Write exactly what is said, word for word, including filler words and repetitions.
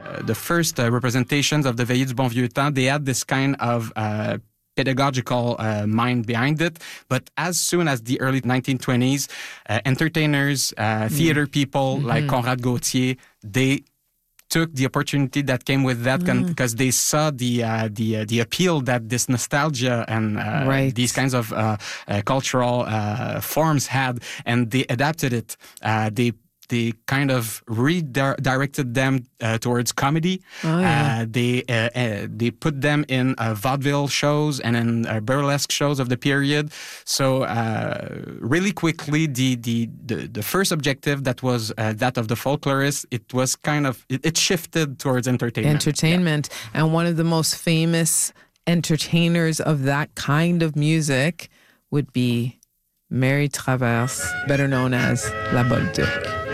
the first uh, representations of the Veillées du Bon Vieux Temps, they had this kind of uh, pedagogical uh, mind behind it. But as soon as the early nineteen twenties, uh, entertainers, uh, theater people mm-hmm. like Conrad Gauthier, they took the opportunity that came with that mm. because they saw the uh, the uh, the appeal that this nostalgia and uh, right. these kinds of uh, uh, cultural uh, forms had, and they adapted it. Uh, they They kind of redirected them uh, towards comedy. Oh, yeah. uh, they uh, uh, they put them in uh, vaudeville shows and in uh, burlesque shows of the period. So uh, really quickly, the, the the the first objective that was uh, that of the folklorist, it was kind of it, it shifted towards entertainment. Entertainment, yeah. And one of the most famous entertainers of that kind of music would be Mary Traverse, better known as La Bolduc.